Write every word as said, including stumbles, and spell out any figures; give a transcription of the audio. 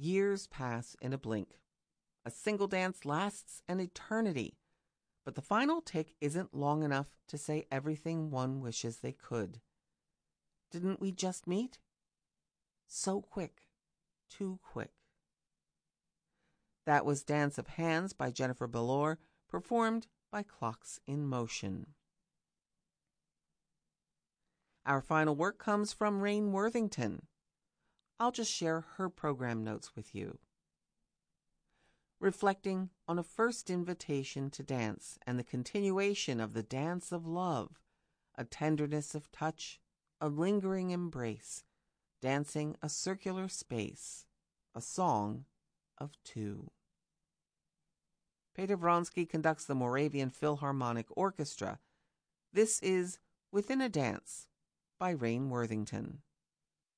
Years pass in a blink. A single dance lasts an eternity, but the final tick isn't long enough to say everything one wishes they could. Didn't we just meet? So quick, too quick. That was Dance of Hands by Jennifer Bellore, performed by Clocks in Motion. Our final work comes from Rain Worthington. I'll just share her program notes with you. Reflecting on a first invitation to dance and the continuation of the dance of love, a tenderness of touch, a lingering embrace, dancing a circular space, a song of two. Peter Vronsky conducts the Moravian Philharmonic Orchestra. This is Within a Dance by Rain Worthington.